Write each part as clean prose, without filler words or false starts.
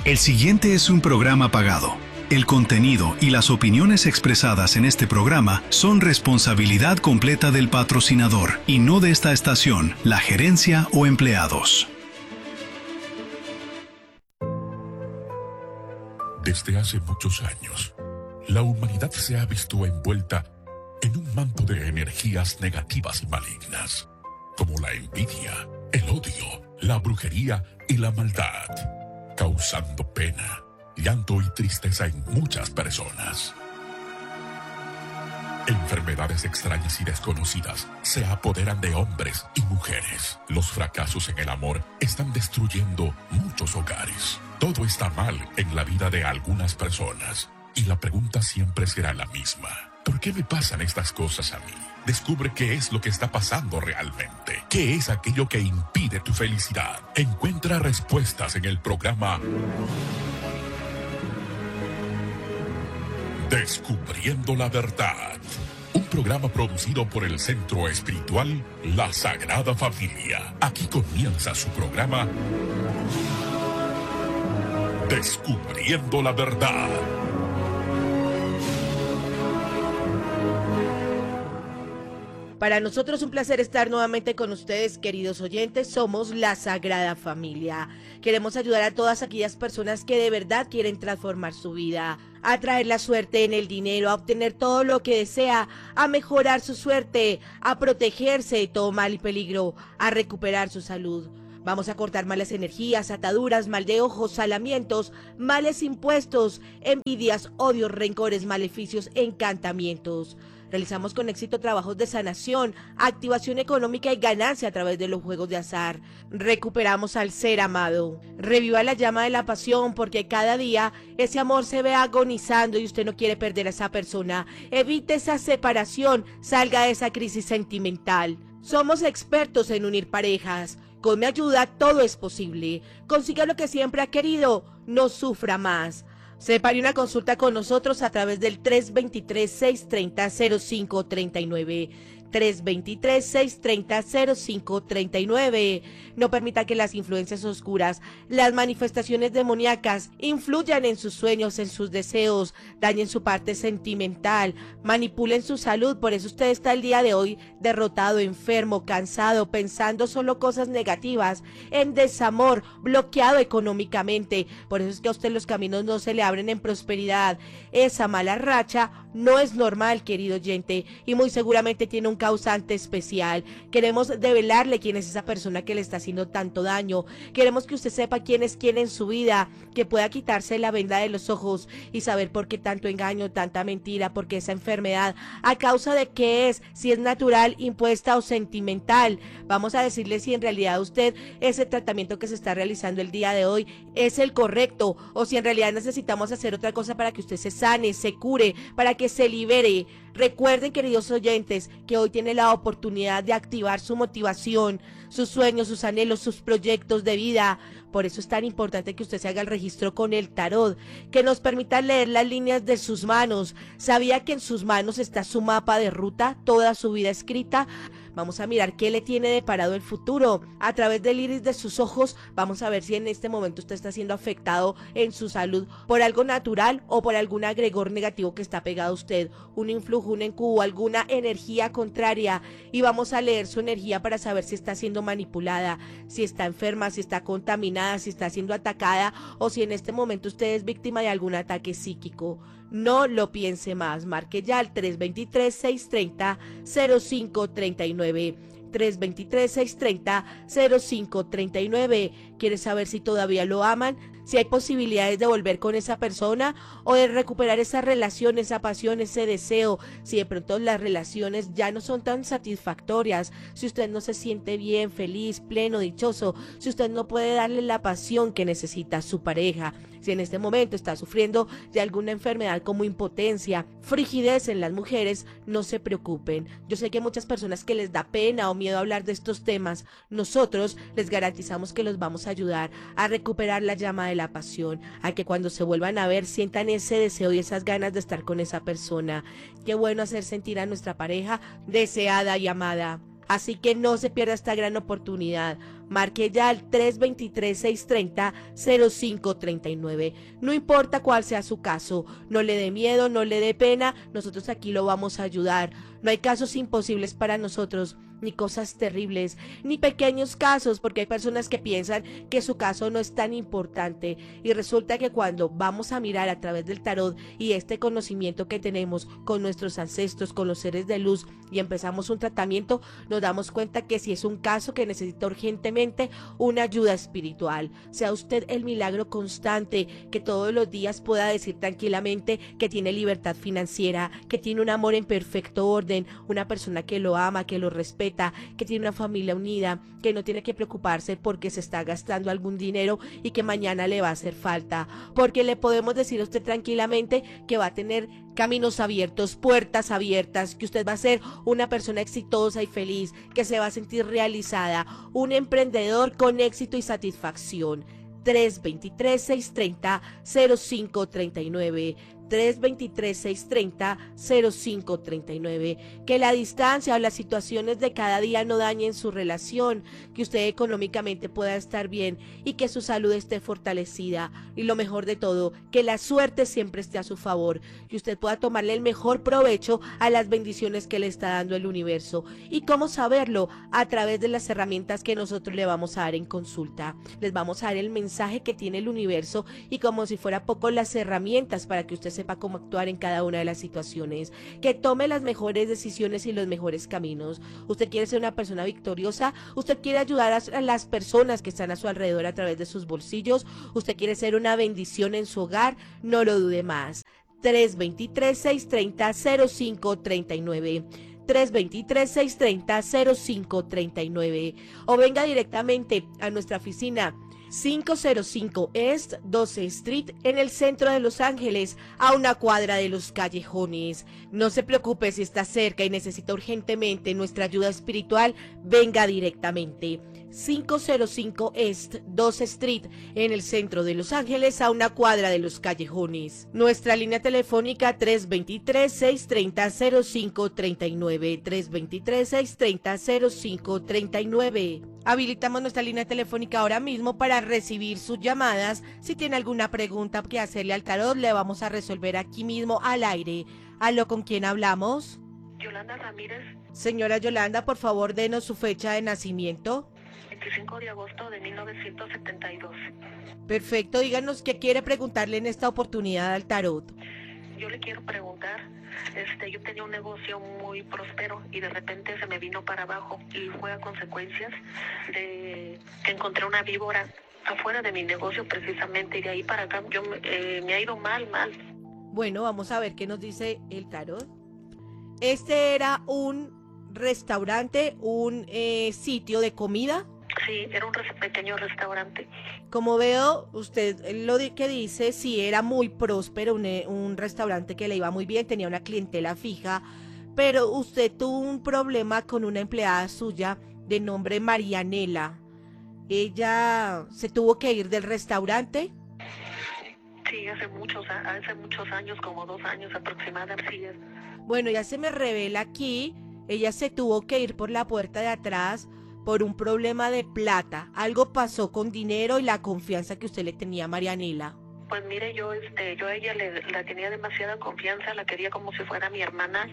El siguiente es un programa pagado. El contenido y las opiniones expresadas en este programa son responsabilidad completa del patrocinador y no de esta estación, la gerencia o empleados. Desde hace muchos años, la humanidad se ha visto envuelta en un manto de energías negativas y malignas, como la envidia, el odio, la brujería y la maldad, causando pena, llanto y tristeza en muchas personas. Enfermedades extrañas y desconocidas se apoderan de hombres y mujeres. Los fracasos en el amor están destruyendo muchos hogares. Todo está mal en la vida de algunas personas y la pregunta siempre será la misma. ¿Por qué me pasan estas cosas a mí? Descubre qué es lo que está pasando realmente. ¿Qué es aquello que impide tu felicidad? Encuentra respuestas en el programa Descubriendo la Verdad. Un programa producido por el Centro Espiritual La Sagrada Familia. Aquí comienza su programa Descubriendo la Verdad. Para nosotros es un placer estar nuevamente con ustedes, queridos oyentes. Somos La Sagrada Familia. Queremos ayudar a todas aquellas personas que de verdad quieren transformar su vida, a traer la suerte en el dinero, a obtener todo lo que desea, a mejorar su suerte, a protegerse de todo mal y peligro, a recuperar su salud. Vamos a cortar malas energías, ataduras, mal de ojos, salamientos, males impuestos, envidias, odios, rencores, maleficios, encantamientos. Realizamos con éxito trabajos de sanación, activación económica y ganancia a través de los juegos de azar. Recuperamos al ser amado. Reviva la llama de la pasión, porque cada día ese amor se ve agonizando y usted no quiere perder a esa persona. Evite esa separación, salga de esa crisis sentimental. Somos expertos en unir parejas. Con mi ayuda todo es posible. Consiga lo que siempre ha querido, no sufra más. Separe una consulta con nosotros a través del 323-630-0539. 323-630-0539. No permita que las influencias oscuras, las manifestaciones demoníacas, influyan en sus sueños, en sus deseos, dañen su parte sentimental, manipulen su salud. Por eso usted está el día de hoy derrotado, enfermo, cansado, pensando solo cosas negativas, en desamor, bloqueado económicamente. Por eso es que a usted los caminos no se le abren en prosperidad. Esa mala racha no es normal, querido oyente, y muy seguramente tiene un causante especial. Queremos develarle quién es esa persona que le está haciendo tanto daño. Queremos que usted sepa quién es quién en su vida, que pueda quitarse la venda de los ojos y saber por qué tanto engaño, tanta mentira, por qué esa enfermedad, a causa de qué es, si es natural, impuesta o sentimental. Vamos a decirle si en realidad usted, ese tratamiento que se está realizando el día de hoy es el correcto, o si en realidad necesitamos hacer otra cosa para que usted se sane, se cure, para que se libere. Recuerden, queridos oyentes, que hoy tiene la oportunidad de activar su motivación, sus sueños, sus anhelos, sus proyectos de vida. Por eso es tan importante que usted se haga el registro con el tarot, que nos permita leer las líneas de sus manos. ¿Sabía que en sus manos está su mapa de ruta, toda su vida escrita? Vamos a mirar qué le tiene deparado el futuro. A través del iris de sus ojos vamos a ver si en este momento usted está siendo afectado en su salud por algo natural o por algún agregor negativo que está pegado a usted, un influjo, un incubo, alguna energía contraria, y vamos a leer su energía para saber si está siendo manipulada, si está enferma, si está contaminada, si está siendo atacada, o si en este momento usted es víctima de algún ataque psíquico. No lo piense más, marque ya al 323-630-0539. 323-630-0539. ¿Quiere saber si todavía lo aman? Si hay posibilidades de volver con esa persona o de recuperar esa relación, esa pasión, ese deseo. Si de pronto las relaciones ya no son tan satisfactorias, si usted no se siente bien, feliz, pleno, dichoso, si usted no puede darle la pasión que necesita a su pareja, si en este momento está sufriendo de alguna enfermedad como impotencia, frigidez en las mujeres, no se preocupen. Yo sé que hay muchas personas que les da pena o miedo a hablar de estos temas. Nosotros les garantizamos que los vamos a ayudar a recuperar la llama de la pasión, a que cuando se vuelvan a ver sientan ese deseo y esas ganas de estar con esa persona. Qué bueno hacer sentir a nuestra pareja deseada y amada. Así que no se pierda esta gran oportunidad. marque ya al 323-630-0539. No importa cuál sea su caso, no le dé miedo, no le dé pena, nosotros aquí lo vamos a ayudar. No hay casos imposibles para nosotros, ni cosas terribles, ni pequeños casos, porque hay personas que piensan que su caso no es tan importante y resulta que cuando vamos a mirar a través del tarot y este conocimiento que tenemos con nuestros ancestros, con los seres de luz y empezamos un tratamiento, nos damos cuenta que si es un caso que necesita urgentemente una ayuda espiritual, sea usted el milagro constante, que todos los días pueda decir tranquilamente que tiene libertad financiera, que tiene un amor en perfecto orden, una persona que lo ama, que lo respeta, que tiene una familia unida, que no tiene que preocuparse porque se está gastando algún dinero y que mañana le va a hacer falta, porque le podemos decir a usted tranquilamente que va a tener caminos abiertos, puertas abiertas, que usted va a ser una persona exitosa y feliz, que se va a sentir realizada, un emprendedor con éxito y satisfacción. 323-630-0539, 323-630-0539. Que la distancia o las situaciones de cada día no dañen su relación, que usted económicamente pueda estar bien y que su salud esté fortalecida. Y lo mejor de todo, que la suerte siempre esté a su favor, que usted pueda tomarle el mejor provecho a las bendiciones que le está dando el universo. ¿Y cómo saberlo? A través de las herramientas que nosotros le vamos a dar en consulta. Les vamos a dar el mensaje que tiene el universo y, como si fuera poco, las herramientas para que usted sepa cómo actuar en cada una de las situaciones, que tome las mejores decisiones y los mejores caminos. Usted quiere ser una persona victoriosa, usted quiere ayudar a las personas que están a su alrededor a través de sus bolsillos, usted quiere ser una bendición en su hogar, no lo dude más. 323-630-0539. 323-630-0539 o venga directamente a nuestra oficina 505 East 12 Street en el centro de Los Ángeles, a una cuadra de Los Callejones. No se preocupe si está cerca y necesita urgentemente nuestra ayuda espiritual, venga directamente. 505 East 12 Street en el centro de Los Ángeles, a una cuadra de Los Callejones. Nuestra línea telefónica 323-630-0539, 323-630-0539. Habilitamos nuestra línea telefónica ahora mismo para recibir sus llamadas. Si tiene alguna pregunta que hacerle al tarot, le vamos a resolver aquí mismo al aire. ¿Aló, con quién hablamos? Yolanda Ramírez. Señora Yolanda, por favor, denos su fecha de nacimiento. 25 de agosto de 1972. Perfecto, díganos qué quiere preguntarle en esta oportunidad al tarot. Yo le quiero preguntar, yo tenía un negocio muy próspero y de repente se me vino para abajo y fue a consecuencias de que encontré una víbora afuera de mi negocio precisamente, y de ahí para acá me ha ido mal. Bueno, vamos a ver qué nos dice el tarot. Este era un restaurante, un sitio de comida. Sí, era un pequeño restaurante. Como veo, usted lo que dice, sí, era muy próspero, un restaurante que le iba muy bien, tenía una clientela fija, pero usted tuvo un problema con una empleada suya de nombre Marianela. ¿Ella se tuvo que ir del restaurante? Sí, hace muchos años, como 2 años aproximadamente. Bueno, ya se me revela aquí, ella se tuvo que ir por la puerta de atrás por un problema de plata. Algo pasó con dinero y la confianza que usted le tenía a Marianela. Pues mire, yo a ella la tenía demasiada confianza, la quería como si fuera mi hermana.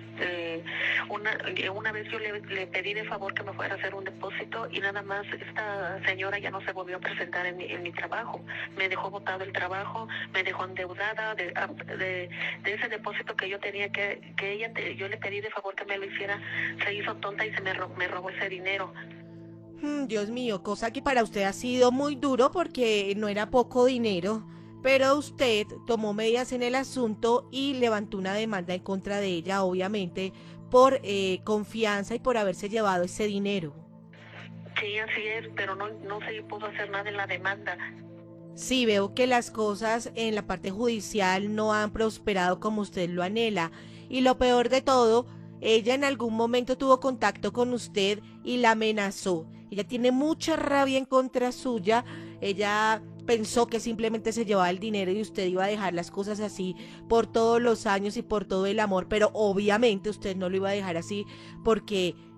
Una vez yo le pedí de favor que me fuera a hacer un depósito y nada más esta señora ya no se volvió a presentar en mi trabajo. Me dejó botado el trabajo, me dejó endeudada de ese depósito que yo tenía yo le pedí de favor que me lo hiciera. Se hizo tonta y me robó ese dinero. Dios mío, cosa que para usted ha sido muy duro porque no era poco dinero, pero usted tomó medidas en el asunto y levantó una demanda en contra de ella, obviamente, por confianza y por haberse llevado ese dinero. Sí, así es, pero no se pudo hacer nada en la demanda. Sí, veo que las cosas en la parte judicial no han prosperado como usted lo anhela, y lo peor de todo, ella en algún momento tuvo contacto con usted y la amenazó. Ella tiene mucha rabia en contra suya. Ella pensó que simplemente se llevaba el dinero y usted iba a dejar las cosas así por todos los años y por todo el amor, pero obviamente usted no lo iba a dejar así porque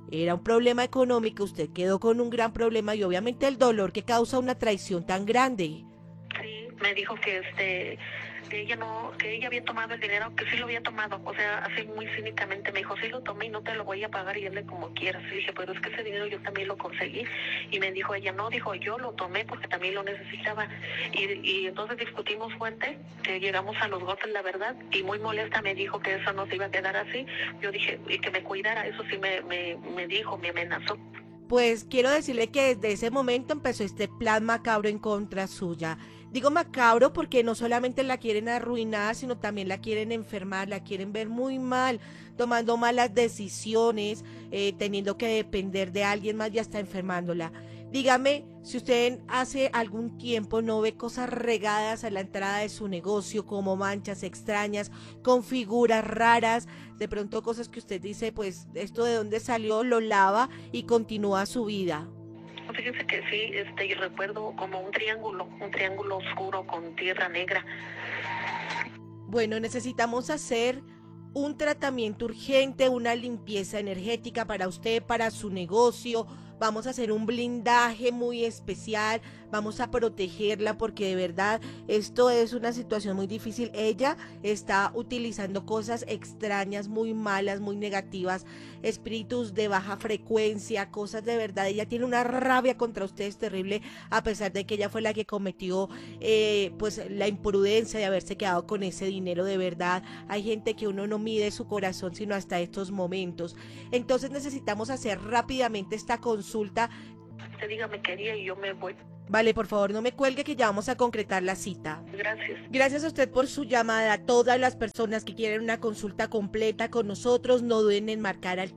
Era un problema económico, usted quedó con un gran problema y obviamente el dolor que causa una traición tan grande. Sí, me dijo que ella no, que ella había tomado el dinero, que sí lo había tomado, o sea, así muy cínicamente me dijo, sí lo tomé y no te lo voy a pagar y hazle como quieras. Y dije, pero es que ese dinero yo también lo conseguí. Y me dijo ella, no, dijo, yo lo tomé porque también lo necesitaba. Y entonces discutimos fuerte, que llegamos a los golpes, la verdad, y muy molesta me dijo que eso no se iba a quedar así. Yo dije, y que me cuidara, eso sí me dijo, me amenazó. Pues quiero decirle que desde ese momento empezó este plan macabro en contra suya. Digo macabro porque no solamente la quieren arruinar, sino también la quieren enfermar, la quieren ver muy mal, tomando malas decisiones, teniendo que depender de alguien más y hasta enfermándola. Dígame, si usted hace algún tiempo no ve cosas regadas a la entrada de su negocio, como manchas extrañas, con figuras raras, de pronto cosas que usted dice, pues, ¿esto de dónde salió? Lo lava y continúa su vida. Fíjense que sí, yo recuerdo como un triángulo oscuro con tierra negra. Bueno, necesitamos hacer un tratamiento urgente, una limpieza energética para usted, para su negocio. Vamos a hacer un blindaje muy especial, vamos a protegerla porque de verdad esto es una situación muy difícil. Ella está utilizando cosas extrañas, muy malas, muy negativas, espíritus de baja frecuencia, cosas de verdad. Ella tiene una rabia contra ustedes terrible, a pesar de que ella fue la que cometió pues la imprudencia de haberse quedado con ese dinero. De verdad, hay gente que uno no mide su corazón sino hasta estos momentos. Entonces necesitamos hacer rápidamente esta consulta. Usted dígame qué haría y yo me voy. Vale, por favor, no me cuelgue que ya vamos a concretar la cita. Gracias. Gracias a usted por su llamada. A todas las personas que quieren una consulta completa con nosotros, no duden en marcar al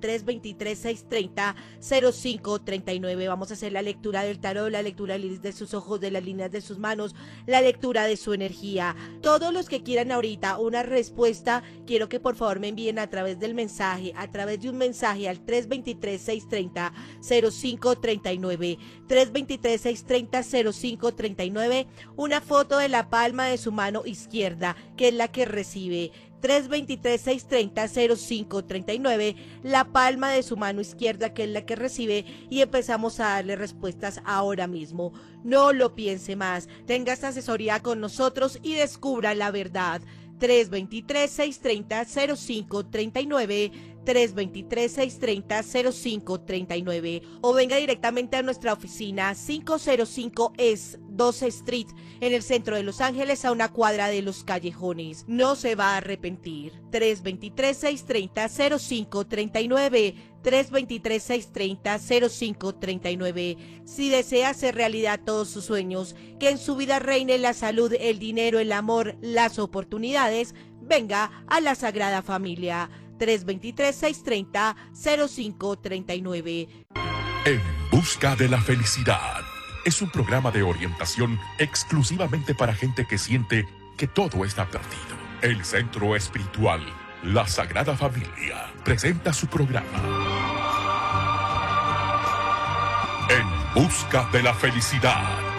323-630-0539. Vamos a hacer la lectura del tarot, la lectura de sus ojos, de las líneas de sus manos, la lectura de su energía. Todos los que quieran ahorita una respuesta, quiero que por favor me envíen a través del mensaje, a través de un mensaje al 323-630-0539. 323-630-0539, una foto de la palma de su mano izquierda, que es la que recibe. 323-630-0539, la palma de su mano izquierda, que es la que recibe, y empezamos a darle respuestas ahora mismo. No lo piense más, tenga esta asesoría con nosotros y descubra la verdad. 323-630-0539, 323-630-0539, o venga directamente a nuestra oficina 505 East 12 Street en el centro de Los Ángeles, a una cuadra de Los Callejones. No se va a arrepentir. 323-630-0539, 323-630-0539. Si desea hacer realidad todos sus sueños, que en su vida reine la salud, el dinero, el amor, las oportunidades, venga a la Sagrada Familia. 323-630-0539. En busca de la felicidad. Es un programa de orientación exclusivamente para gente que siente que todo está perdido. El Centro Espiritual, la Sagrada Familia, presenta su programa. En busca de la felicidad.